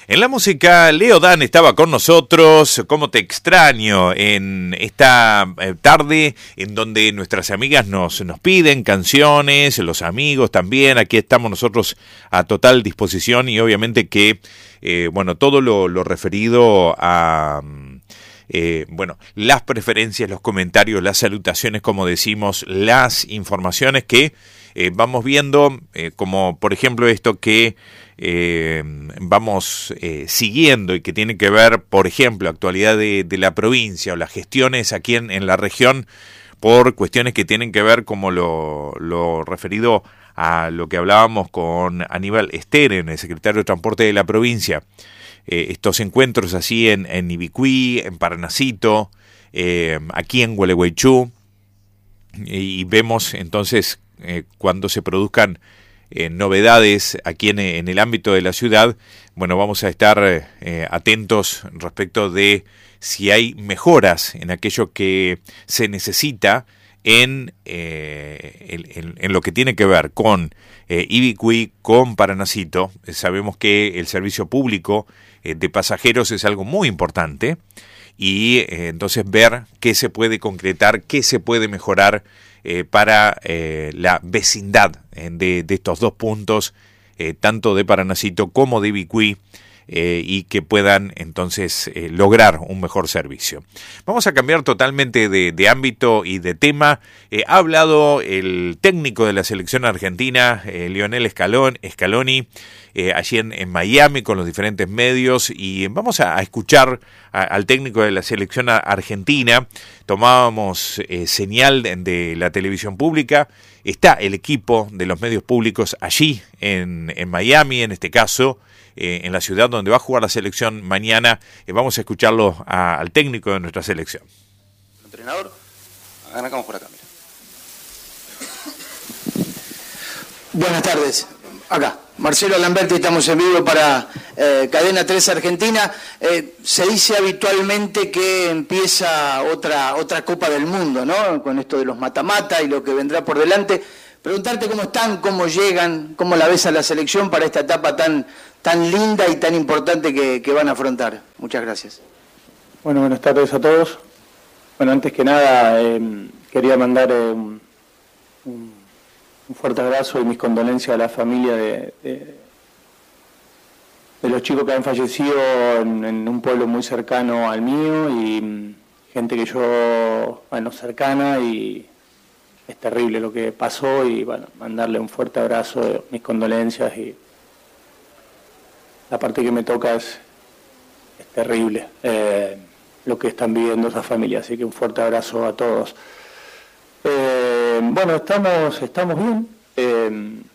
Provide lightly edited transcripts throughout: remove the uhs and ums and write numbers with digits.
En la música, Leo Dan estaba con nosotros. Cómo te extraño en esta tarde en donde nuestras amigas nos piden canciones, los amigos también. Aquí estamos nosotros a total disposición y obviamente que, todo lo referido a... las preferencias, los comentarios, las salutaciones, como decimos, las informaciones que vamos viendo, como por ejemplo esto que vamos siguiendo y que tiene que ver, por ejemplo, actualidad de la provincia o las gestiones aquí en la región por cuestiones que tienen que ver como lo referido a lo que hablábamos con Aníbal Steren, el secretario de Transporte de la provincia. Estos encuentros así en Ibicuí, en Paranacito, aquí en Gualeguaychú, y vemos entonces cuando se produzcan novedades aquí en el ámbito de la ciudad, vamos a estar atentos respecto de si hay mejoras en aquello que se necesita en lo que tiene que ver con Ibicuí, con Paranacito. Sabemos que el servicio público de pasajeros es algo muy importante y entonces ver qué se puede concretar, qué se puede mejorar para la vecindad de estos dos puntos, tanto de Paranacito como de Ibicuí, y que puedan entonces lograr un mejor servicio. Vamos a cambiar totalmente de ámbito y de tema. Ha hablado el técnico de la selección argentina, Lionel Scaloni, allí en Miami con los diferentes medios, y vamos a escuchar al técnico de la selección argentina. Tomábamos señal de la televisión pública. Está el equipo de los medios públicos allí en Miami, en este caso, en la ciudad donde va a jugar la selección mañana. Vamos a escucharlo al técnico de nuestra selección. Entrenador, arrancamos por acá, mira. Buenas tardes. Acá, Marcelo Lamberti, estamos en vivo para Cadena 3 Argentina. Se dice habitualmente que empieza otra Copa del Mundo, ¿no? Con esto de los mata-mata y lo que vendrá por delante. Preguntarte cómo están, cómo llegan, cómo la ves a la selección para esta etapa tan linda y tan importante que van a afrontar. Muchas gracias. Bueno, buenas tardes a todos. Bueno, antes que nada quería mandar un fuerte abrazo y mis condolencias a la familia de los chicos que han fallecido en un pueblo muy cercano al mío y gente que yo, cercana, y es terrible lo que pasó y mandarle un fuerte abrazo, mis condolencias, y la parte que me toca es terrible lo que están viviendo esas familias, así que un fuerte abrazo a todos. Estamos bien,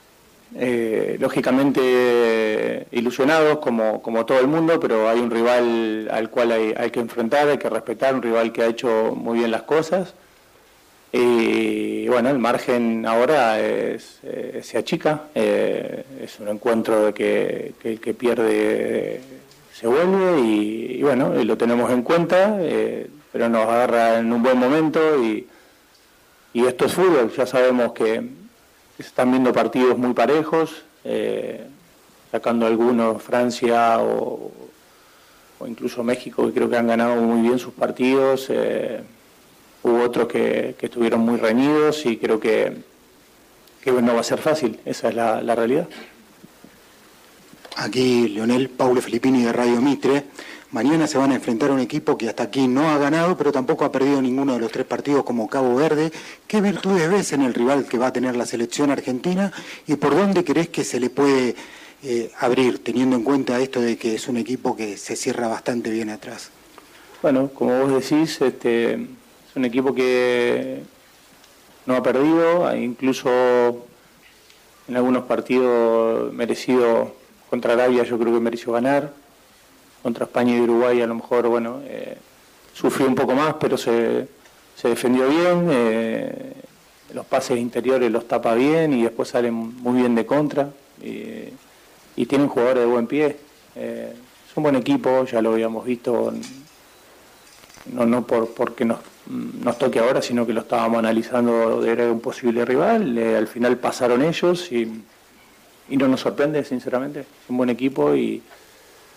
lógicamente ilusionados como todo el mundo, pero hay un rival al cual hay que enfrentar, hay que respetar, un rival que ha hecho muy bien las cosas. Y el margen ahora se achica, es un encuentro de que el que pierde se vuelve y lo tenemos en cuenta, pero nos agarra en un buen momento y esto es fútbol. Ya sabemos que se están viendo partidos muy parejos, sacando algunos Francia o incluso México, que creo que han ganado muy bien sus partidos. Hubo otros que estuvieron muy reñidos y creo que no va a ser fácil, esa es la realidad. Aquí Leonel, Paulo Filippini de Radio Mitre. Mañana se van a enfrentar a un equipo que hasta aquí no ha ganado, pero tampoco ha perdido ninguno de los 3 partidos, como Cabo Verde. ¿Qué virtudes ves en el rival que va a tener la selección argentina y por dónde crees que se le puede abrir, teniendo en cuenta esto de que es un equipo que se cierra bastante bien atrás? Bueno, como vos decís, es un equipo que no ha perdido, incluso en algunos partidos merecido. Contra Arabia yo creo que mereció ganar, contra España y Uruguay a lo mejor sufrió un poco más, pero se defendió bien, los pases interiores los tapa bien y después salen muy bien de contra, y tienen jugadores de buen pie. Es un buen equipo, ya lo habíamos visto, no porque nos toque ahora, sino que lo estábamos analizando, era un posible rival, al final pasaron ellos y no nos sorprende, sinceramente. Es un buen equipo y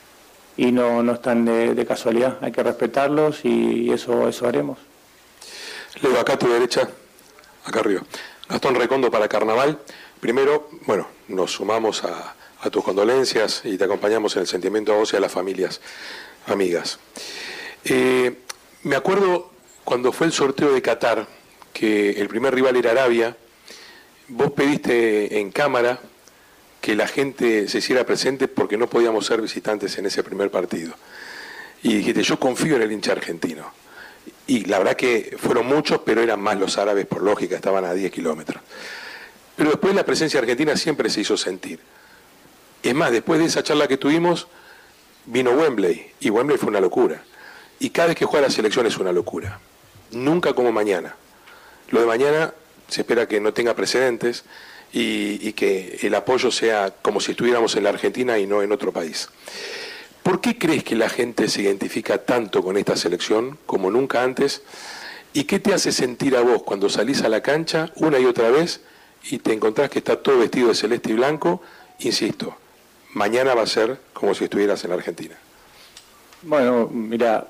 y no están de casualidad. Hay que respetarlos y eso haremos. Leo, acá a tu derecha, acá arriba. Gastón Recondo para Carnaval. Primero, bueno, nos sumamos a tus condolencias y te acompañamos en el sentimiento a vos y a las familias amigas. Me acuerdo cuando fue el sorteo de Qatar, que el primer rival era Arabia, vos pediste en cámara que la gente se hiciera presente porque no podíamos ser visitantes en ese primer partido. Y dijiste, yo confío en el hincha argentino. Y la verdad que fueron muchos, pero eran más los árabes, por lógica, estaban a 10 kilómetros. Pero después la presencia argentina siempre se hizo sentir. Es más, después de esa charla que tuvimos, vino Wembley, y Wembley fue una locura. Y cada vez que juega la selección es una locura. Nunca como mañana. Lo de mañana se espera que no tenga precedentes y que el apoyo sea como si estuviéramos en la Argentina y no en otro país. ¿Por qué crees que la gente se identifica tanto con esta selección como nunca antes? ¿Y qué te hace sentir a vos cuando salís a la cancha una y otra vez y te encontrás que está todo vestido de celeste y blanco? Insisto, mañana va a ser como si estuvieras en la Argentina. Bueno, mira,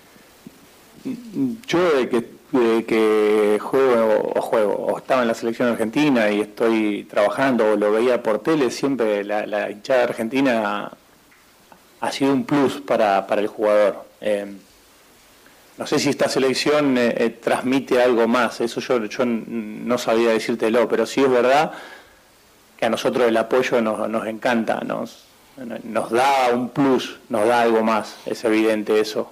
yo de que juego o estaba en la selección argentina y estoy trabajando o lo veía por tele, siempre la hinchada argentina ha sido un plus para el jugador. No sé si esta selección transmite algo más, eso yo no sabía decírtelo, pero sí es verdad que a nosotros el apoyo nos encanta, nos da un plus, nos da algo más, es evidente eso.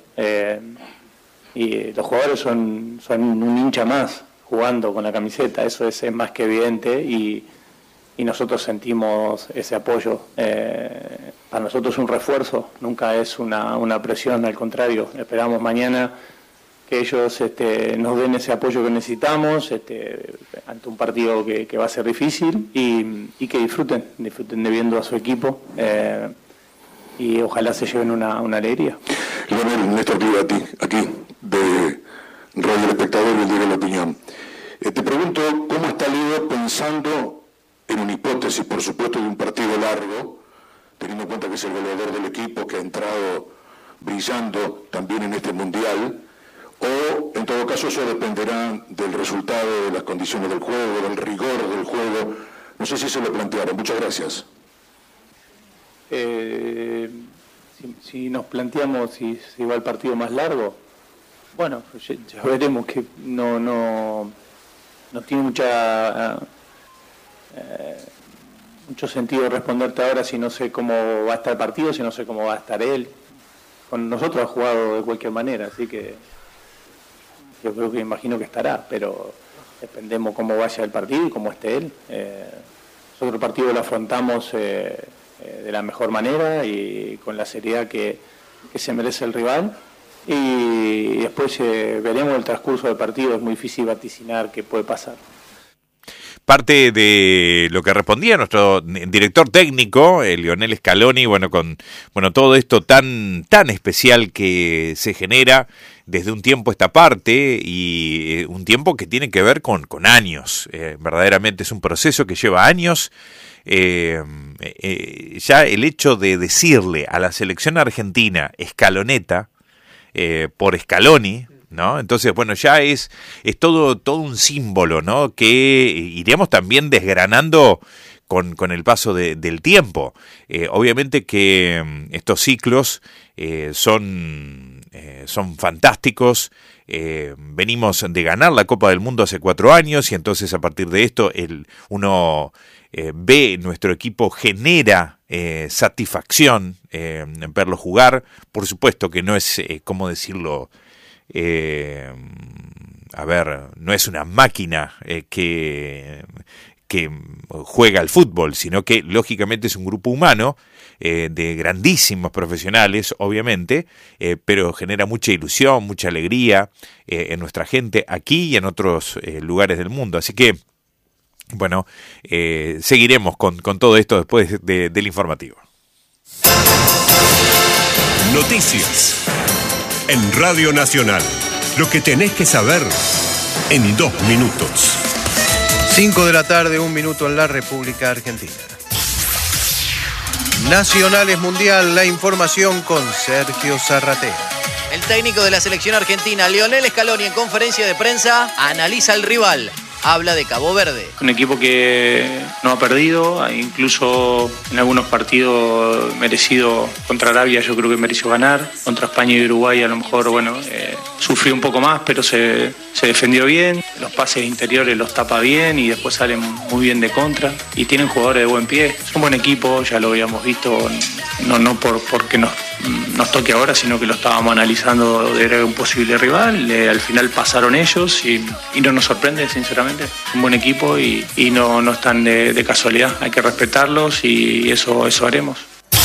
Y los jugadores son un hincha más jugando con la camiseta, eso es más que evidente y nosotros sentimos ese apoyo. Para nosotros es un refuerzo, nunca es una presión, al contrario, esperamos mañana que ellos nos den ese apoyo que necesitamos ante un partido que va a ser difícil y que disfruten de viendo a su equipo y ojalá se lleven una alegría. Leonel, Néstor Cliva, a ti, aquí, de Radio El Espectador y el Diario de la Opinión. Te pregunto, ¿cómo está Leo pensando en una hipótesis, por supuesto, de un partido largo, teniendo en cuenta que es el goleador del equipo, que ha entrado brillando también en este Mundial, o, en todo caso, eso dependerá del resultado, de las condiciones del juego, del rigor del juego? No sé si se lo plantearon. Muchas gracias. Si nos planteamos si va el partido más largo, bueno, ya veremos, que no tiene mucho sentido responderte ahora si no sé cómo va a estar el partido, si no sé cómo va a estar él. Con nosotros ha jugado de cualquier manera, así que yo creo que imagino que estará, pero dependemos cómo vaya el partido y cómo esté él. Nosotros el partido lo afrontamos de la mejor manera y con la seriedad que se merece el rival, y después veremos el transcurso del partido. Es muy difícil vaticinar qué puede pasar. Parte de lo que respondía nuestro director técnico, Lionel Scaloni, con todo esto tan especial que se genera desde un tiempo esta parte, y un tiempo que tiene que ver con años. Verdaderamente es un proceso que lleva años. Ya el hecho de decirle a la selección argentina Scaloneta por Scaloni, ¿no? Entonces, ya es todo un símbolo, ¿no? Que iremos también desgranando con el paso del tiempo. Obviamente que estos ciclos son fantásticos. Venimos de ganar la Copa del Mundo hace 4 años, y entonces a partir de esto uno ve nuestro equipo, genera satisfacción en verlo jugar. Por supuesto que no es, ¿cómo decirlo? No es una máquina que juega al fútbol, sino que lógicamente es un grupo humano de grandísimos profesionales, obviamente, pero genera mucha ilusión, mucha alegría en nuestra gente aquí y en otros lugares del mundo. Así que seguiremos con todo esto después del informativo. Noticias en Radio Nacional. Lo que tenés que saber en 2 minutos. 5 de la tarde, 1 minuto en la República Argentina. Nacionales Mundial, la información con Sergio Zarratea. El técnico de la selección argentina, Lionel Scaloni, en conferencia de prensa, analiza al rival. Habla de Cabo Verde. Un equipo que no ha perdido, incluso en algunos partidos merecido. Contra Arabia yo creo que mereció ganar. Contra España y Uruguay a lo mejor, sufrió un poco más, pero se defendió bien. Los pases interiores los tapa bien y después salen muy bien de contra. Y tienen jugadores de buen pie. Es un buen equipo, ya lo habíamos visto, no porque nos toque ahora, sino que lo estábamos analizando, era un posible rival. Al final pasaron ellos y no nos sorprende, sinceramente. Es un buen equipo y no están de casualidad. Hay que respetarlos y eso haremos.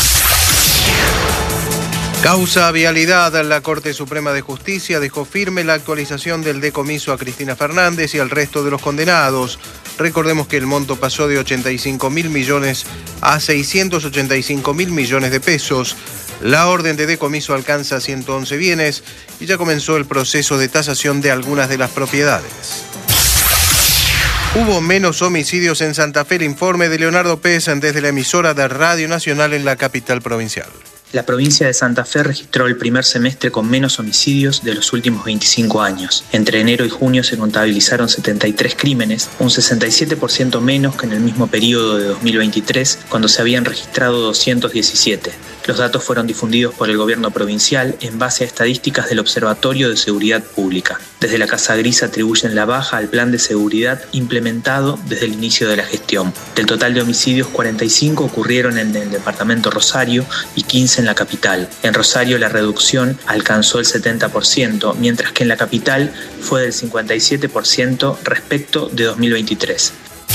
Causa vialidad. La Corte Suprema de Justicia dejó firme la actualización del decomiso a Cristina Fernández y al resto de los condenados. Recordemos que el monto pasó de 85.000 millones a 685.000 millones de pesos. La orden de decomiso alcanza 111 bienes y ya comenzó el proceso de tasación de algunas de las propiedades. Hubo menos homicidios en Santa Fe. El informe de Leonardo Pérez desde la emisora de Radio Nacional en la capital provincial. La provincia de Santa Fe registró el primer semestre con menos homicidios de los últimos 25 años. Entre enero y junio se contabilizaron 73 crímenes, un 67% menos que en el mismo periodo de 2023, cuando se habían registrado 217. Los datos fueron difundidos por el gobierno provincial en base a estadísticas del Observatorio de Seguridad Pública. Desde la Casa Gris atribuyen la baja al plan de seguridad implementado desde el inicio de la gestión. Del total de homicidios, 45 ocurrieron en el departamento Rosario y 15 en la capital. En Rosario la reducción alcanzó el 70%, mientras que en la capital fue del 57% respecto de 2023.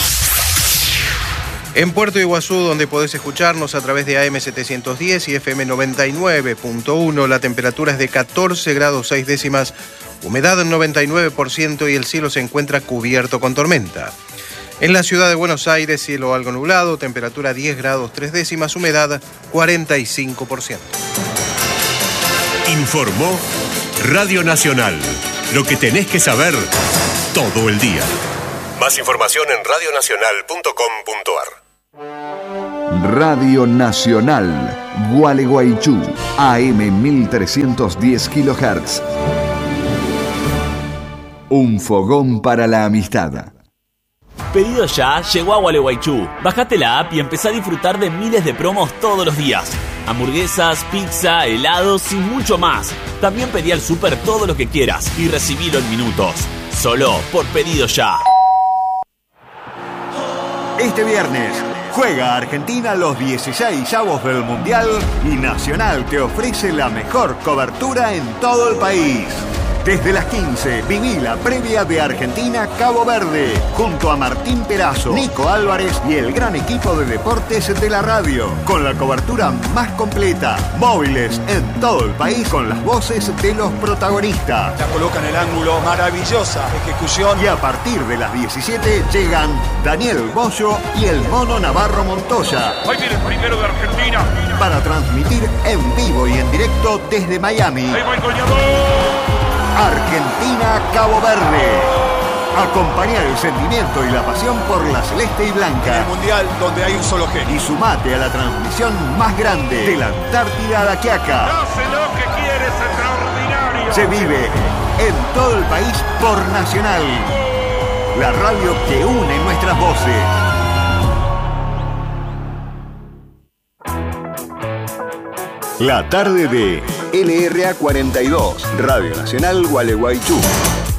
En Puerto Iguazú, donde podés escucharnos a través de AM 710 y FM 99.1, la temperatura es de 14 grados 6 décimas, humedad 99% y el cielo se encuentra cubierto con tormenta. En la ciudad de Buenos Aires, cielo algo nublado, temperatura 10 grados 3 décimas, humedad 45%. Informó Radio Nacional. Lo que tenés que saber todo el día. Más información en radionacional.com.ar. Radio Nacional, Gualeguaychú, AM 1310 kHz. Un fogón para la amistad. Pedido Ya llegó a Gualeguaychú. Bajate la app y empezá a disfrutar de miles de promos todos los días. Hamburguesas, pizza, helados y mucho más. También pedí al súper todo lo que quieras y recibilo en minutos. Solo por Pedido Ya. Este viernes juega Argentina los 16avos del Mundial y Nacional te ofrece la mejor cobertura en todo el país. Desde las 15, viví la previa de Argentina-Cabo Verde, junto a Martín Perazo, Nico Álvarez y el gran equipo de deportes de la radio, con la cobertura más completa, móviles en todo el país con las voces de los protagonistas. La coloca en el ángulo, maravillosa ejecución. Y a partir de las 17 llegan Daniel Bollo y el Mono Navarro Montoya. Ahí viene el primero de Argentina. Para transmitir en vivo y en directo desde Miami. Ahí va el goleador. Argentina-Cabo Verde. Acompañar el sentimiento y la pasión por la celeste y blanca. En el Mundial donde hay un solo genio. Y sumate a la transmisión más grande de la Antártida a la Quiaca. Hace lo que quieres, extraordinario. Se vive en todo el país por Nacional. La radio que une nuestras voces. La tarde de LRA 42, Radio Nacional Gualeguaychú.